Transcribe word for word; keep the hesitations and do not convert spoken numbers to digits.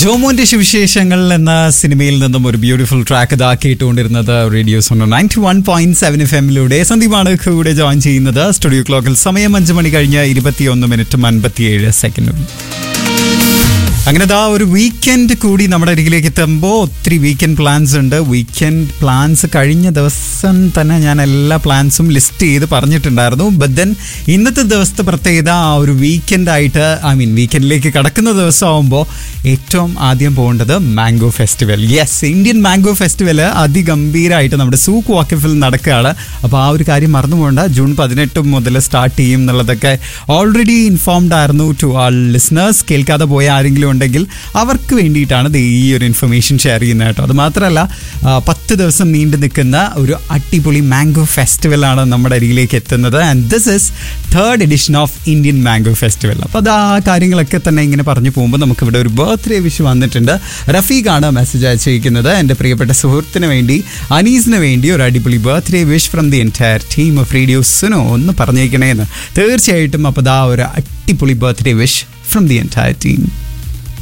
ജോമോന്റെ ശിവശേഷങ്ങൾ എന്ന സിനിമയിൽ നിന്നും ഒരു beautiful track ഇതാക്കിയിട്ടുകൊണ്ടിരുന്നത് radio Suno ninety one point seven F എമ്മിലൂടെ സന്ദീപാണ് കൂടെ ജോയിൻ ചെയ്യുന്നത്. സ്റ്റുഡിയോ ക്ലോക്കിൽ സമയം അഞ്ച് മണി കഴിഞ്ഞ് ഇരുപത്തിയൊന്ന് മിനിറ്റും അൻപത്തിയേഴ് സെക്കൻഡും. അങ്ങനെ ദാ ഒരു വീക്കെൻഡ് കൂടി നമ്മുടെ അരികിലേക്ക് എത്തുമ്പോൾ ഒത്തിരി വീക്കെൻഡ് പ്ലാൻസ് ഉണ്ട്. വീക്കെൻഡ് പ്ലാൻസ് കഴിഞ്ഞ ദിവസം തന്നെ ഞാൻ എല്ലാ പ്ലാൻസും ലിസ്റ്റ് ചെയ്ത് പറഞ്ഞിട്ടുണ്ടായിരുന്നു. ബട്ട് ദെൻ ഇന്നത്തെ ദിവസത്തെ പ്രത്യേകത ആ ഒരു വീക്കെൻഡായിട്ട് ഐ മീൻ വീക്കെൻഡിലേക്ക് കടക്കുന്ന ദിവസമാകുമ്പോൾ ഏറ്റവും ആദ്യം പോകേണ്ടത് mango festival. Yes, Indian mango festival അതിഗംഭീരമായിട്ട് നമ്മുടെ സൂക്ക് വാക്കിഫിൽ നടക്കുകയാണ്. അപ്പോൾ ആ ഒരു കാര്യം മറന്നു പോകേണ്ട. ജൂൺ പതിനെട്ട് മുതൽ സ്റ്റാർട്ട് ചെയ്യും എന്നുള്ളതൊക്കെ ഓൾറെഡി ഇൻഫോംഡ് ആയിരുന്നു ടു ആൾ ലിസണേഴ്സ്. കേൾക്കാതെ പോയ ആരെങ്കിലും ഉണ്ടെങ്കിൽ അവർക്ക് വേണ്ടിയിട്ടാണ് ഈ ഒരു ഇൻഫർമേഷൻ ഷെയർ ചെയ്യുന്നത് കേട്ടോ. അത് മാത്രമല്ല, പത്ത് ദിവസം നീണ്ടു നിൽക്കുന്ന ഒരു അടിപൊളി മാംഗോ ഫെസ്റ്റിവലാണ് നമ്മുടെ അരികിലേക്ക് എത്തുന്നത്. And this is third edition of Indian mango festival. അപ്പോൾ അത് ആ കാര്യങ്ങളൊക്കെ തന്നെ ഇങ്ങനെ പറഞ്ഞു പോകുമ്പോൾ നമുക്കിവിടെ ഒരു ബർത്ത്ഡേ വിഷ് വന്നിട്ടുണ്ട്. റഫീഖാണ് മെസ്സേജ് അയച്ചിരിക്കുന്നത്. എൻ്റെ പ്രിയപ്പെട്ട സുഹൃത്തിന് വേണ്ടി, അനീസിന് വേണ്ടി ഒരു അടിപൊളി birthday wish from the entire team of radio Suno ഒന്ന് പറഞ്ഞേക്കണേന്ന്. തീർച്ചയായിട്ടും അപ്പോൾ ദാ ഒരു അടിപൊളി birthday wish from the entire team.